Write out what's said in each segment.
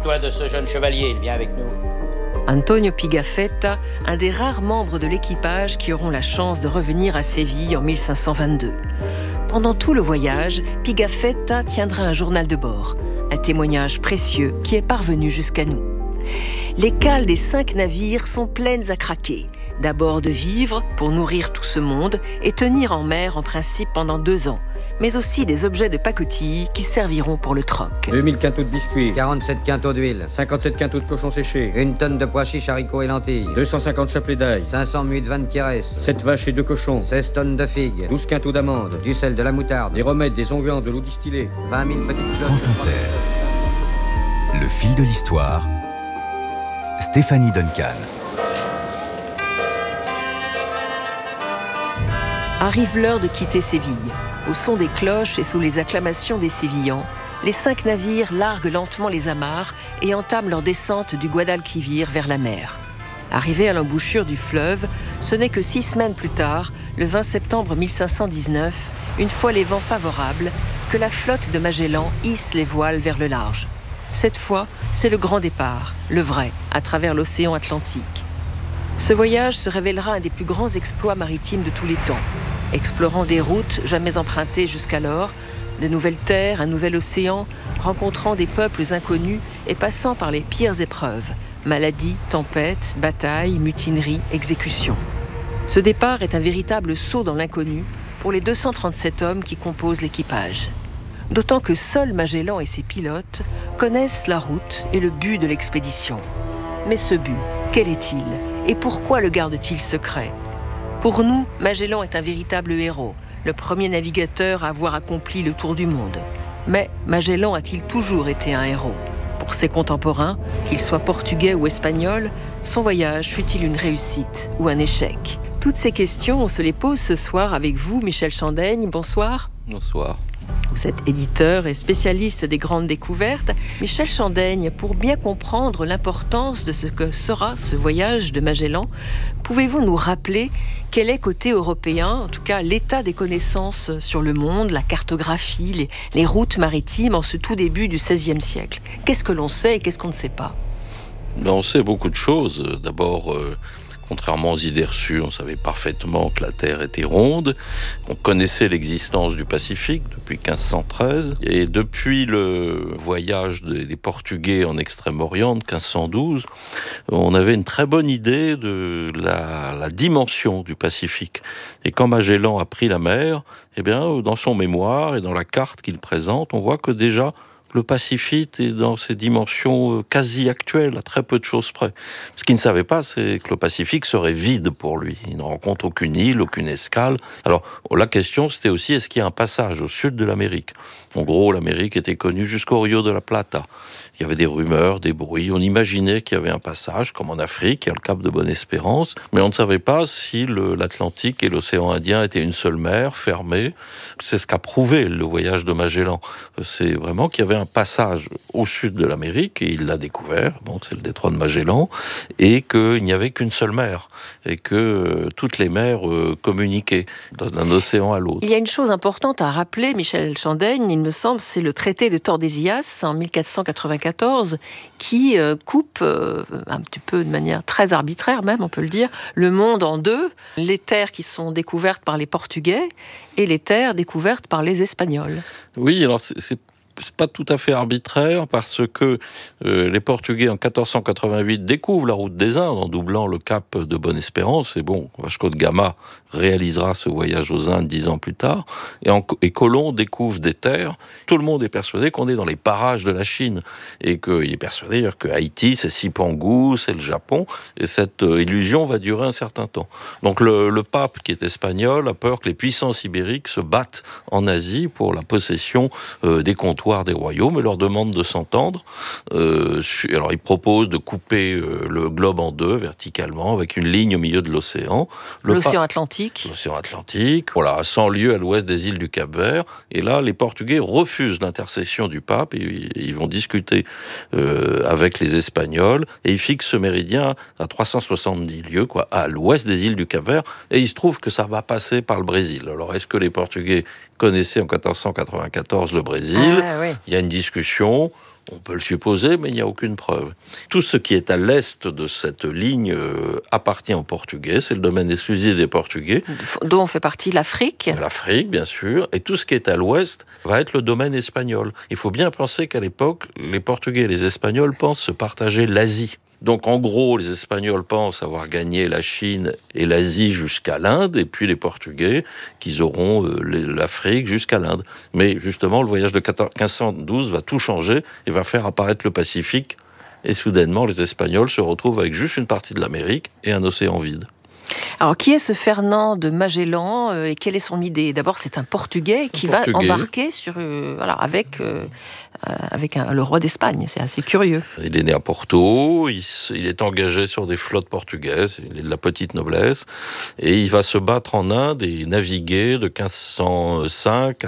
Occupe-toi de ce jeune chevalier, il vient avec nous. Antonio Pigafetta, un des rares membres de l'équipage qui auront la chance de revenir à Séville en 1522. Pendant tout le voyage, Pigafetta tiendra un journal de bord, un témoignage précieux qui est parvenu jusqu'à nous. Les cales des 5 navires sont pleines à craquer. D'abord de vivres pour nourrir tout ce monde et tenir en mer en principe pendant 2 ans, mais aussi des objets de pacotille qui serviront pour le troc. 2000 quintaux de biscuits, 47 quintaux d'huile, 57 quintaux de cochons séchés, 1 tonne de pois chiches, haricots et lentilles, 250 chapelets d'ail, 500 muids de vin de Quérès, 7 vaches et 2 cochons, 16 tonnes de figues, 12 quintaux d'amandes, du sel, de la moutarde, des remèdes, des onguents, de l'eau distillée, 20 000 petites cloches. France Inter. Le fil de l'histoire. Stéphanie Duncan. Arrive l'heure de quitter Séville. Au son des cloches et sous les acclamations des Sévillans, les 5 navires larguent lentement les amarres et entament leur descente du Guadalquivir vers la mer. Arrivés à l'embouchure du fleuve, ce n'est que 6 semaines plus tard, le 20 septembre 1519, une fois les vents favorables, que la flotte de Magellan hisse les voiles vers le large. Cette fois, c'est le grand départ, le vrai, à travers l'océan Atlantique. Ce voyage se révélera un des plus grands exploits maritimes de tous les temps. Explorant des routes jamais empruntées jusqu'alors, de nouvelles terres, un nouvel océan, rencontrant des peuples inconnus et passant par les pires épreuves, maladies, tempêtes, batailles, mutineries, exécutions. Ce départ est un véritable saut dans l'inconnu pour les 237 hommes qui composent l'équipage. D'autant que seuls Magellan et ses pilotes connaissent la route et le but de l'expédition. Mais ce but, quel est-il ? Et pourquoi le garde-t-il secret ? Pour nous, Magellan est un véritable héros, le premier navigateur à avoir accompli le tour du monde. Mais Magellan a-t-il toujours été un héros ? Pour ses contemporains, qu'ils soient portugais ou espagnols, son voyage fut-il une réussite ou un échec ? Toutes ces questions, on se les pose ce soir avec vous, Michel Chandaigne. Bonsoir. Bonsoir. Vous êtes éditeur et spécialiste des grandes découvertes. Michel Chandaigne, pour bien comprendre l'importance de ce que sera ce voyage de Magellan, pouvez-vous nous rappeler quel est côté européen, en tout cas l'état des connaissances sur le monde, la cartographie, les routes maritimes en ce tout début du XVIe siècle ? Qu'est-ce que l'on sait et qu'est-ce qu'on ne sait pas ? On sait beaucoup de choses. D'abord, contrairement aux idées reçues, on savait parfaitement que la Terre était ronde. On connaissait l'existence du Pacifique depuis 1513. Et depuis le voyage des Portugais en Extrême-Orient de 1512, on avait une très bonne idée de la dimension du Pacifique. Et quand Magellan a pris la mer, eh bien, dans son mémoire et dans la carte qu'il présente, on voit que déjà, le Pacifique est dans ses dimensions quasi actuelles, à très peu de choses près. Ce qu'il ne savait pas, c'est que le Pacifique serait vide pour lui. Il ne rencontre aucune île, aucune escale. Alors, la question, c'était aussi, est-ce qu'il y a un passage au sud de l'Amérique ? En gros, l'Amérique était connue jusqu'au Rio de la Plata. Il y avait des rumeurs, des bruits. On imaginait qu'il y avait un passage, comme en Afrique, il y a le cap de Bonne-Espérance. Mais on ne savait pas si l'Atlantique et l'océan Indien étaient une seule mer, fermée. C'est ce qu'a prouvé le voyage de Magellan. C'est vraiment qu'il y avait un passage au sud de l'Amérique, et il l'a découvert, donc c'est le détroit de Magellan, et qu'il n'y avait qu'une seule mer, et que toutes les mers communiquaient d'un océan à l'autre. Il y a une chose importante à rappeler, Michel Chandaigne, il me semble, c'est le traité de Tordesillas en 1494, qui coupe, un petit peu de manière très arbitraire même, on peut le dire, le monde en deux, les terres qui sont découvertes par les Portugais et les terres découvertes par les Espagnols. Oui, alors c'est pas tout à fait arbitraire parce que les Portugais en 1488 découvrent la route des Indes en doublant le cap de Bonne-Espérance, et bon, Vasco de Gama réalisera ce voyage aux Indes 10 ans plus tard, et Colomb découvre des terres. Tout le monde est persuadé qu'on est dans les parages de la Chine, et qu'il est persuadé que Haïti, c'est Cipangu, c'est le Japon, et cette illusion va durer un certain temps. Donc le pape, qui est espagnol, a peur que les puissances ibériques se battent en Asie pour la possession des comptoirs des royaumes, et leur demande de s'entendre. Alors il propose de couper le globe en deux verticalement avec une ligne au milieu de l'océan. L'océan Atlantique. L'océan Atlantique, voilà, à 100 lieues à l'ouest des îles du Cap-Vert. Et là, les Portugais refusent l'intercession du pape, et ils vont discuter avec les Espagnols, et ils fixent ce méridien à 370 lieues, à l'ouest des îles du Cap-Vert, et il se trouve que ça va passer par le Brésil. Alors est-ce que les Portugais connaissaient en 1494 le Brésil ? Oui. Il y a une discussion. On peut le supposer, mais il n'y a aucune preuve. Tout ce qui est à l'est de cette ligne appartient aux Portugais. C'est le domaine exclusif des Portugais. Dont fait partie l'Afrique. L'Afrique, bien sûr. Et tout ce qui est à l'ouest va être le domaine espagnol. Il faut bien penser qu'à l'époque, les Portugais et les Espagnols pensent se partager l'Asie. Donc en gros, les Espagnols pensent avoir gagné la Chine et l'Asie jusqu'à l'Inde, et puis les Portugais qu'ils auront l'Afrique jusqu'à l'Inde. Mais justement, le voyage de 1512 va tout changer et va faire apparaître le Pacifique. Et soudainement, les Espagnols se retrouvent avec juste une partie de l'Amérique et un océan vide. Alors, qui est ce Fernand de Magellan et quelle est son idée ? D'abord, c'est un Portugais qui va embarquer avec le roi d'Espagne. C'est assez curieux. Il est né à Porto, il est engagé sur des flottes portugaises, il est de la petite noblesse, et il va se battre en Inde et naviguer de 1505 à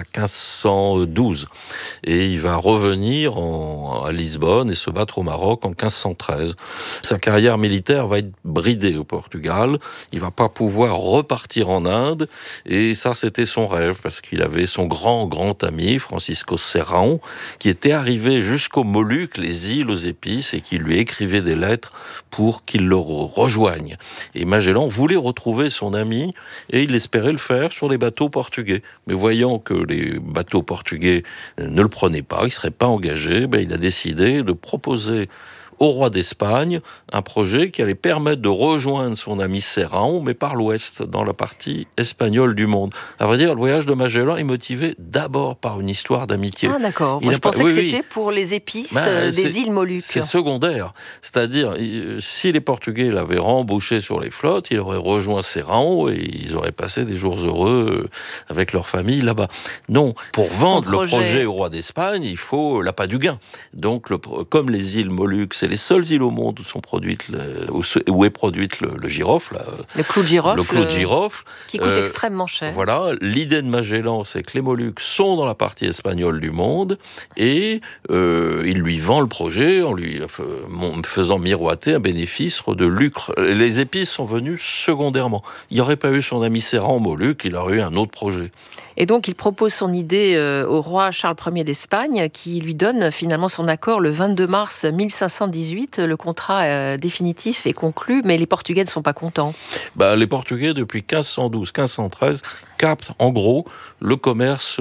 1512. Et il va revenir à Lisbonne et se battre au Maroc en 1513. Sa carrière militaire va être bridée au Portugal. Il va pas pouvoir repartir en Inde, et ça c'était son rêve, parce qu'il avait son grand ami, Francisco Serrão, qui était arrivé jusqu'aux Moluques, les îles aux épices, et qui lui écrivait des lettres pour qu'il le rejoigne. Et Magellan voulait retrouver son ami, et il espérait le faire sur les bateaux portugais. Mais voyant que les bateaux portugais ne le prenaient pas, il ne serait pas engagé, il a décidé de proposer au roi d'Espagne un projet qui allait permettre de rejoindre son ami Serrão, mais par l'ouest, dans la partie espagnole du monde. À vrai dire, le voyage de Magellan est motivé d'abord par une histoire d'amitié. Ah d'accord, moi je pensais que c'était pour les épices des îles Moluques. C'est secondaire, c'est-à-dire, si les Portugais l'avaient rembauché sur les flottes, il aurait rejoint Serrão et ils auraient passé des jours heureux avec leur famille là-bas. Non, pour vendre le projet au roi d'Espagne, il faut l'appât du gain. Donc, comme les îles Moluques, c'est les seules îles au monde où est produite le girofle. Le clou de girofle. Le clou de girofle. Qui coûte extrêmement cher. Voilà. L'idée de Magellan, c'est que les Moluques sont dans la partie espagnole du monde, et il lui vend le projet en lui faisant miroiter un bénéfice de lucre. Les épices sont venues secondairement. Il n'y aurait pas eu son ami Serrão aux Moluques, il aurait eu un autre projet. Et donc, il propose son idée au roi Charles Ier d'Espagne, qui lui donne finalement son accord le 22 mars 1518. Le contrat définitif est conclu, mais les Portugais ne sont pas contents. Les Portugais, depuis 1512-1513, captent en gros le commerce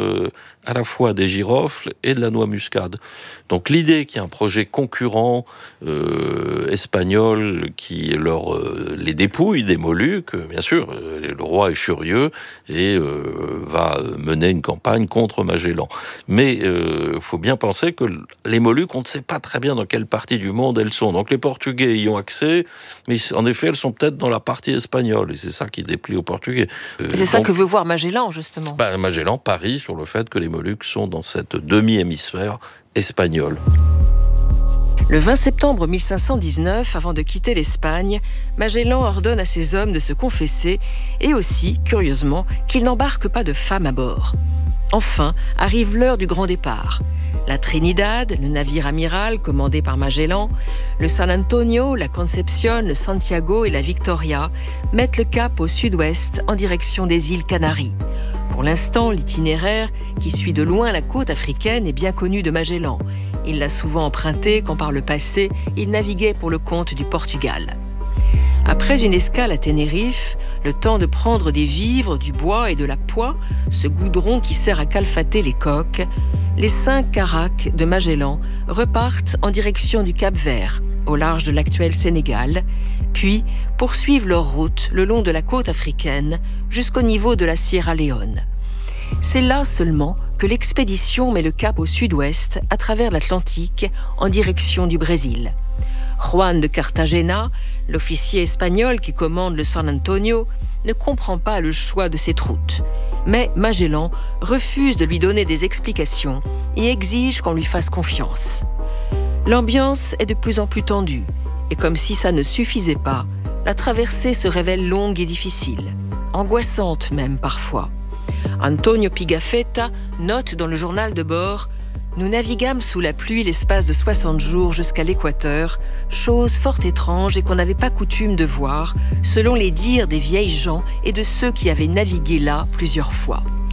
à la fois des girofles et de la noix muscade. Donc l'idée qu'il y a un projet concurrent espagnol qui les dépouille des Moluques, bien sûr, le roi est furieux et va mener une campagne contre Magellan. Mais il faut bien penser que les Moluques, on ne sait pas très bien dans quelle partie du monde elles sont. Donc les Portugais y ont accès, mais en effet, elles sont peut-être dans la partie espagnole, et c'est ça qui déplie aux Portugais. C'est ça que veut voir Magellan, justement. Magellan parie sur le fait que les Moluques sont dans cette demi-hémisphère espagnole. Le 20 septembre 1519, avant de quitter l'Espagne, Magellan ordonne à ses hommes de se confesser et aussi, curieusement, qu'ils n'embarquent pas de femmes à bord. Enfin, arrive l'heure du grand départ. La Trinidad, le navire amiral commandé par Magellan, le San Antonio, la Concepción, le Santiago et la Victoria mettent le cap au sud-ouest en direction des îles Canaries. Pour l'instant, l'itinéraire, qui suit de loin la côte africaine, est bien connu de Magellan. Il l'a souvent emprunté quand par le passé, il naviguait pour le compte du Portugal. Après une escale à Tenerife, le temps de prendre des vivres, du bois et de la poix, ce goudron qui sert à calfater les coques, les 5 caracs de Magellan repartent en direction du Cap-Vert, au large de l'actuel Sénégal, puis poursuivent leur route le long de la côte africaine jusqu'au niveau de la Sierra Leone. C'est là seulement que l'expédition met le cap au sud-ouest à travers l'Atlantique en direction du Brésil. Juan de Cartagena, l'officier espagnol qui commande le San Antonio, ne comprend pas le choix de cette route. Mais Magellan refuse de lui donner des explications et exige qu'on lui fasse confiance. L'ambiance est de plus en plus tendue, et comme si ça ne suffisait pas, la traversée se révèle longue et difficile, angoissante même parfois. Antonio Pigafetta note dans le journal de bord « Nous naviguâmes sous la pluie l'espace de 60 jours jusqu'à l'équateur, chose fort étrange et qu'on n'avait pas coutume de voir, selon les dires des vieilles gens et de ceux qui avaient navigué là plusieurs fois.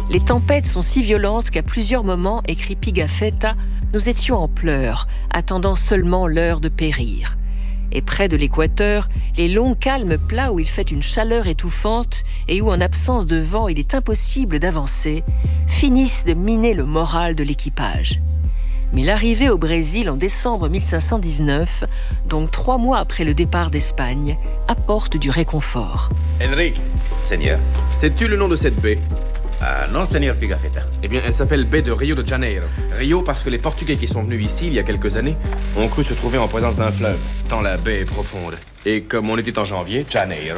Les tempêtes sont si violentes qu'à plusieurs moments, écrit Pigafetta, nous étions en pleurs, attendant seulement l'heure de périr. Et près de l'équateur, les longs calmes plats où il fait une chaleur étouffante et où, en absence de vent, il est impossible d'avancer, finissent de miner le moral de l'équipage. Mais l'arrivée au Brésil en décembre 1519, donc 3 mois après le départ d'Espagne, apporte du réconfort. Enrique, Seigneur. sais-tu le nom de cette baie? Ah non, Seigneur Pigafetta. Eh bien, elle s'appelle baie de Rio de Janeiro. Rio parce que les Portugais qui sont venus ici il y a quelques années ont cru se trouver en présence d'un fleuve, tant la baie est profonde. Et comme on était en janvier, Janeiro.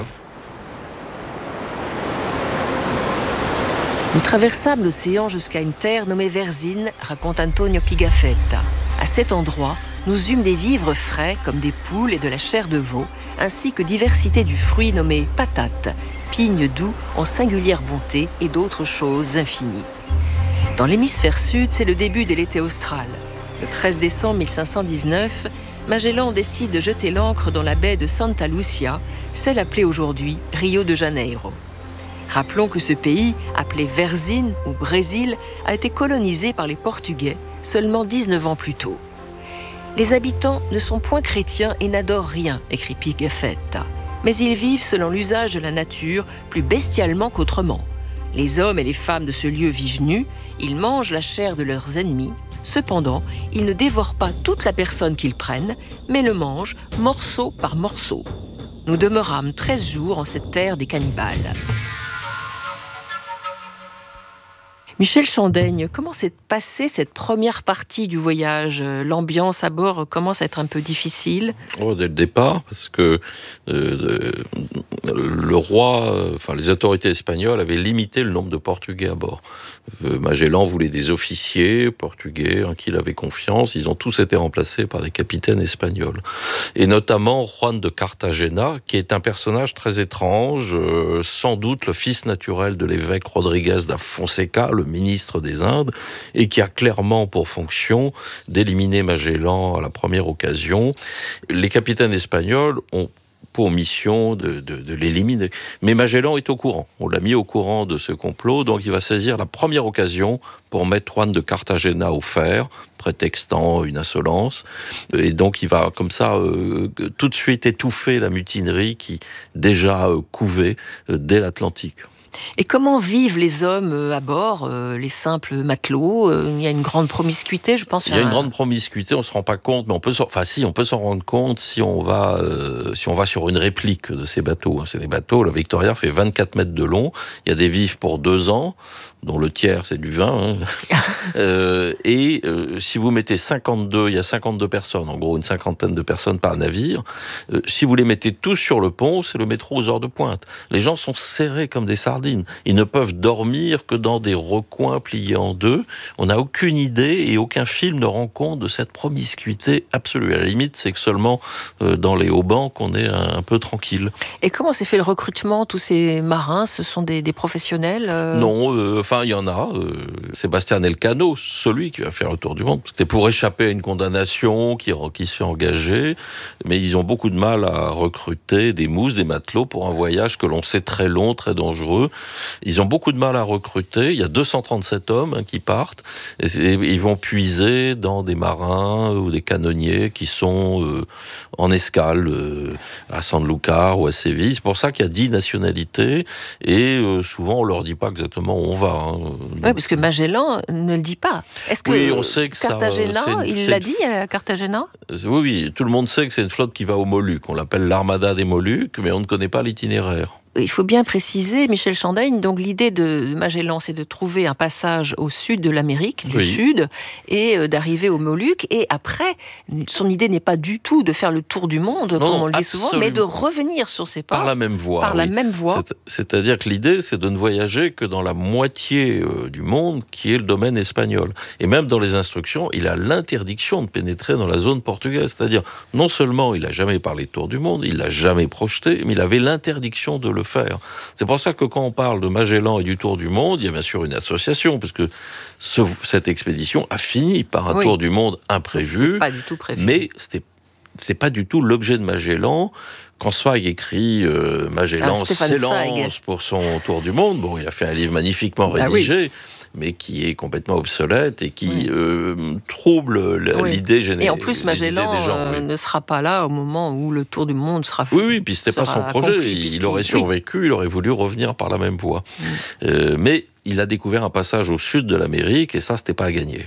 Nous traversâmes l'océan jusqu'à une terre nommée Versine, raconte Antonio Pigafetta. À cet endroit, nous eûmes des vivres frais comme des poules et de la chair de veau, ainsi que diversité du fruit nommé patate, pigne doux en singulière bonté et d'autres choses infinies. Dans l'hémisphère sud, c'est le début de l'été austral. Le 13 décembre 1519, Magellan décide de jeter l'ancre dans la baie de Santa Lucia, celle appelée aujourd'hui Rio de Janeiro. Rappelons que ce pays, appelé Versine ou Brésil, a été colonisé par les Portugais seulement 19 ans plus tôt. Les habitants ne sont point chrétiens et n'adorent rien, écrit Pigafetta. Mais ils vivent selon l'usage de la nature plus bestialement qu'autrement. Les hommes et les femmes de ce lieu vivent nus, ils mangent la chair de leurs ennemis. Cependant, ils ne dévorent pas toute la personne qu'ils prennent, mais le mangent morceau par morceau. Nous demeurâmes 13 jours en cette terre des cannibales. Michel Chandaigne, comment s'est passée cette première partie du voyage? L'ambiance à bord commence à être un peu difficile. Oh, dès le départ, parce que le roi, les autorités espagnoles avaient limité le nombre de Portugais à bord. Magellan voulait des officiers portugais en qui il avait confiance. Ils ont tous été remplacés par des capitaines espagnols. Et notamment Juan de Cartagena, qui est un personnage très étrange, sans doute le fils naturel de l'évêque Rodriguez da Fonseca, le ministre des Indes, et qui a clairement pour fonction d'éliminer Magellan à la première occasion. Les capitaines espagnols ont pour mission de l'éliminer. Mais Magellan est au courant. On l'a mis au courant de ce complot, donc il va saisir la première occasion pour mettre Juan de Cartagena au fer, prétextant une insolence. Et donc il va comme ça tout de suite étouffer la mutinerie qui déjà couvait dès l'Atlantique. Et comment vivent les hommes à bord, les simples matelots? Il y a une grande promiscuité, je pense. Il y a une grande promiscuité, on se rend pas compte, mais on peut s'en rendre compte si on va sur une réplique de ces bateaux. C'est des bateaux, la Victoria fait 24 mètres de long, il y a des vifs pour 2 ans, dont le tiers c'est du vin. Si vous mettez 52, il y a 52 personnes, en gros une cinquantaine de personnes par navire, si vous les mettez tous sur le pont, c'est le métro aux heures de pointe. Les gens sont serrés comme des sardines. Ils ne peuvent dormir que dans des recoins pliés en deux. On n'a aucune idée et aucun film ne rend compte de cette promiscuité absolue. À la limite, c'est que seulement dans les haubans qu'on est un peu tranquille. Et comment s'est fait le recrutement? Tous ces marins, ce sont des professionnels Non, il y en a. Sébastien Elcano, celui qui va faire le tour du monde. C'était pour échapper à une condamnation qui se fait engager. Mais ils ont beaucoup de mal à recruter des mousses, des matelots pour un voyage que l'on sait très long, très dangereux. Ils ont beaucoup de mal à recruter. Il y a 237 hommes qui partent. Et ils vont puiser dans des marins ou des canonniers qui sont en escale à Sanlúcar ou à Séville. C'est pour ça qu'il y a 10 nationalités. Et souvent, on leur dit pas exactement où on va. Oui, parce que Magellan ne le dit pas. Est-ce que, oui, on sait que Cartagena, il l'a dit à Cartagena? Oui, tout le monde sait que c'est une flotte qui va aux Moluques. On l'appelle l'Armada des Moluques, mais on ne connaît pas l'itinéraire. Il faut bien préciser, Michel Chandaigne, donc l'idée de Magellan, c'est de trouver un passage au sud de l'Amérique, du Sud, et d'arriver aux Moluques. Et après, son idée n'est pas du tout de faire le tour du monde, comme on le dit souvent, mais de revenir sur ses pas. Par la même voie. La même voie. C'est-à-dire que l'idée, c'est de ne voyager que dans la moitié du monde qui est le domaine espagnol. Et même dans les instructions, il a l'interdiction de pénétrer dans la zone portugaise. C'est-à-dire, non seulement il n'a jamais parlé de tour du monde, il l'a jamais projeté, mais il avait l'interdiction de le faire. C'est pour ça que quand on parle de Magellan et du tour du monde, il y a bien sûr une association, parce que cette expédition a fini par un tour du monde imprévu, pas du tout prévu. mais c'était c'est pas du tout l'objet de Magellan. Quand Zweig écrit Magellan s'élance pour son tour du monde, bon, il a fait un livre magnifiquement rédigé, mais qui est complètement obsolète et qui trouble l'idée générale. Et en plus, Magellan ne sera pas là au moment où le tour du monde sera fait. Oui, puis c'était pas son projet. Il aurait survécu, il aurait voulu revenir par la même voie. Mais il a découvert un passage au sud de l'Amérique et ça, c'était pas à gagner.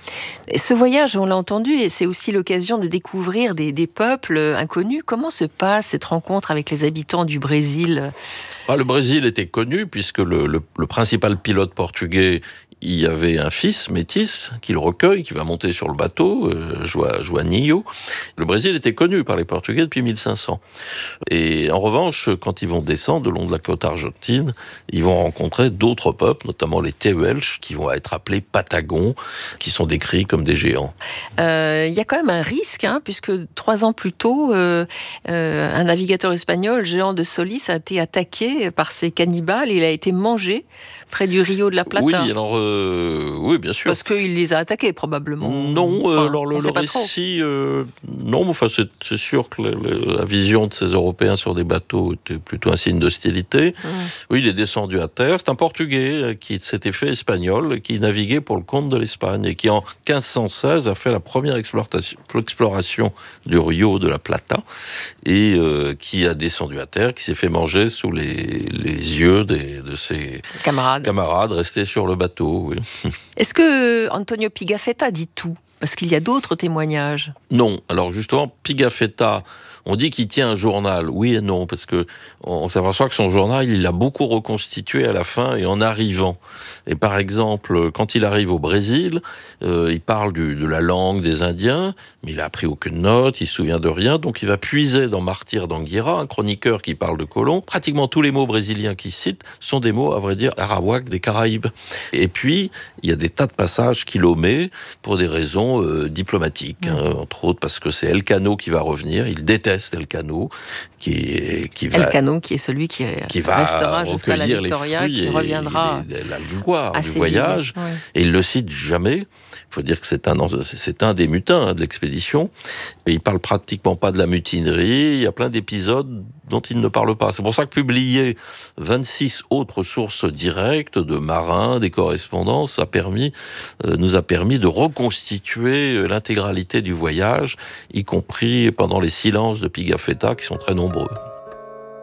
Et ce voyage, on l'a entendu, et c'est aussi l'occasion de découvrir des peuples inconnus. Comment se passe cette rencontre avec les habitants du Brésil ? Le Brésil était connu puisque le principal pilote portugais, il y avait un fils métis qui le recueille, qui va monter sur le bateau, Joaninho. Le Brésil était connu par les Portugais depuis 1500. Et en revanche, quand ils vont descendre le long de la côte argentine, ils vont rencontrer d'autres peuples, notamment les Tehuelches, qui vont être appelés Patagons, qui sont décrits comme des géants. Il y a quand même un risque, puisque 3 ans plus tôt, un navigateur espagnol, Jean de Solis, a été attaqué par ces cannibales. Il a été mangé près du Rio de la Plata. Oui, alors oui, bien sûr. Parce qu'il les a attaqués, probablement. Non, alors le récit, non, enfin c'est sûr que la vision de ces Européens sur des bateaux était plutôt un signe d'hostilité. Oui, il est descendu à terre. C'est un Portugais qui s'était fait espagnol, qui naviguait pour le compte de l'Espagne et qui en 1516 a fait la première exploration du Rio de la Plata et qui a descendu à terre, qui s'est fait manger sous les yeux de ses camarades restés sur le bateau. Oui. Est-ce que Antonio Pigafetta dit tout ? Parce qu'il y a d'autres témoignages. Non. Alors justement, Pigafetta, on dit qu'il tient un journal. Oui et non, parce que on s'aperçoit que son journal, il l'a beaucoup reconstitué à la fin et en arrivant. Et par exemple, quand il arrive au Brésil, il parle de la langue des Indiens, mais il a appris aucune note, il se souvient de rien, donc il va puiser dans Martyr d'Anguira, un chroniqueur qui parle de colons. Pratiquement tous les mots brésiliens qu'il cite sont des mots, à vrai dire, arawak des Caraïbes. Et puis, il y a des tas de passages qu'il omet pour des raisons diplomatiques, entre autres parce que c'est Elcano qui va revenir. Il déteste Elcano, qui est celui qui restera jusqu'à la Victoria, qui reviendra la gloire du voyage. Et il le cite jamais. Il faut dire que c'est un des mutins de l'expédition. Et il parle pratiquement pas de la mutinerie. Il y a plein d'épisodes dont il ne parle pas. C'est pour ça que publier 26 autres sources directes de marins, des correspondances, nous a permis de reconstituer l'intégralité du voyage, y compris pendant les silences de Pigafetta, qui sont très nombreux.